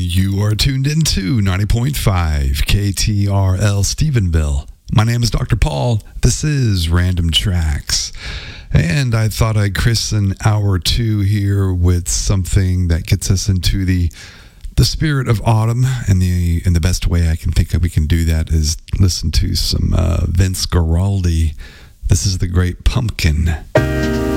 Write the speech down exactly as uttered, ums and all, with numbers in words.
You are tuned into ninety point five K T R L Stephenville. My name is Doctor Paul. This is Random Tracks. And I thought I'd christen hour two here with something that gets us into the the spirit of autumn. And the and the best way I can think that we can do that is listen to some uh, Vince Guaraldi. This is The Great Pumpkin.